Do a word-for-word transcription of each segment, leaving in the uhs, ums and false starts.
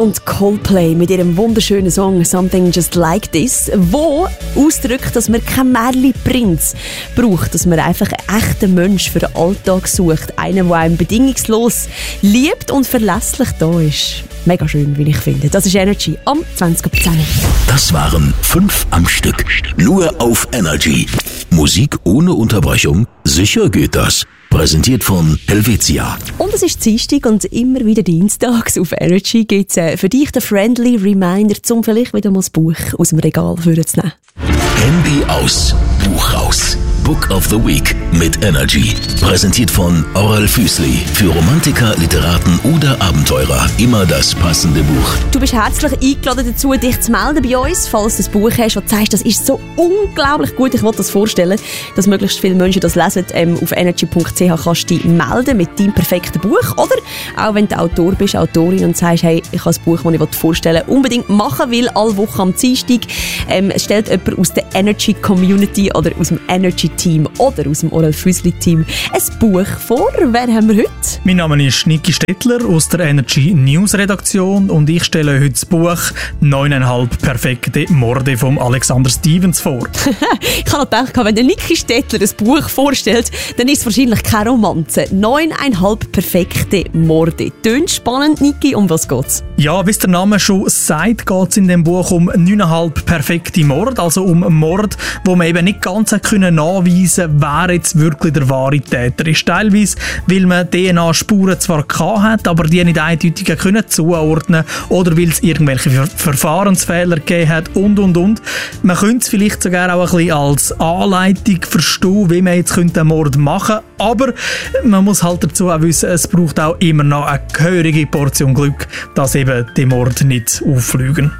Und Coldplay mit ihrem wunderschönen Song «Something Just Like This», wo ausdrückt, dass man keinen Märchen-Prinz braucht, dass man einfach einen echten Mensch für den Alltag sucht. Einen, der einem bedingungslos liebt und verlässlich da ist. Mega schön, wie ich finde. Das ist Energy am zwanzig ab zehn. Das waren fünf am Stück. Nur auf Energy. Musik ohne Unterbrechung? Sicher geht das. Präsentiert von Helvetia. Und es ist Dienstag und immer wieder dienstags auf Energy gibt es äh, für dich den friendly Reminder, um vielleicht wieder mal das Buch aus dem Regal vorzunehmen. Handy aus, Buch raus. Book of the Week mit Energy. Präsentiert von Oral Füßli. Für Romantiker, Literaten oder Abenteurer. Immer das passende Buch. Du bist herzlich eingeladen dazu, dich zu melden bei uns, falls du das Buch hast und sagst, das ist so unglaublich gut. Ich wollte das vorstellen, dass möglichst viele Menschen das lesen. Ähm, auf energy punkt c h kannst du dich melden mit deinem perfekten Buch. Oder auch wenn du Autor bist, Autorin und sagst, hey, ich habe ein Buch, das ich vorstellen will, unbedingt machen will, alle Wochen am Dienstag. Ähm, es stellt jemand aus der Energy Community oder aus dem Energy Team oder aus dem Oral Füßli Team ein Buch vor. Wer haben wir heute? Mein Name ist Niki Stettler aus der Energy News Redaktion und ich stelle heute das Buch «Neuneinhalb perfekte Morde» von Alexander Stevens vor. Ich habe gedacht, wenn der Niki Stettler ein Buch vorstellt, dann ist es wahrscheinlich keine Romanze. «Neuneinhalb perfekte Morde». Tönt spannend, Niki. Um was geht's? Ja, wie es der Name schon sagt, geht es in dem Buch um neuneinhalb perfekte Morde, also um Mord, wo man eben nicht ganz können nachweisen, wer jetzt wirklich der wahre Täter ist. Teilweise, weil man D N A-Spuren zwar gehabt hat, aber die nicht eindeutig können zuordnen oder weil es irgendwelche Ver- Verfahrensfehler gegeben hat und und und. Man könnte es vielleicht sogar auch ein bisschen als Anleitung verstehen, wie man jetzt einen Mord machen könnte, aber man muss halt dazu auch wissen, es braucht auch immer noch eine gehörige Portion Glück, dass eben die Morde nicht auffliegen.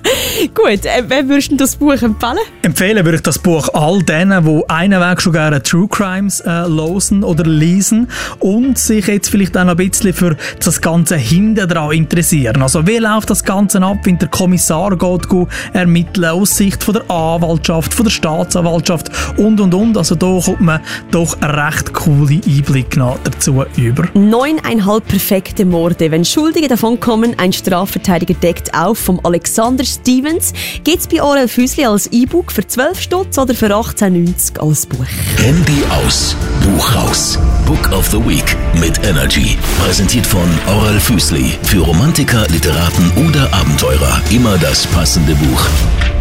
Gut, äh, wem würdest du das Buch empfehlen? Empfehlen würde ich das Buch all denen, die einen Weg schon gerne True Crimes äh, hören oder lesen und sich jetzt vielleicht auch noch ein bisschen für das Ganze hinten dran interessieren. Also wie läuft das Ganze ab, wenn der Kommissar geht, geht ermitteln, aus Sicht von der Anwaltschaft, von der Staatsanwaltschaft und und und. Also da kommt man doch recht coole Einblicke dazu über. Neuneinhalb perfekte Morde. Wenn Schuldige davon kommen, ein Strafverteidiger deckt auf, vom Alexander Stevens. Geht's bei Oral Füßli als E-Book für zwölf Stutz oder für achtzehn neunzig als Buch? Handy aus, Buch raus. Book of the Week mit Energy. Präsentiert von Oral Füßli. Für Romantiker, Literaten oder Abenteurer. Immer das passende Buch.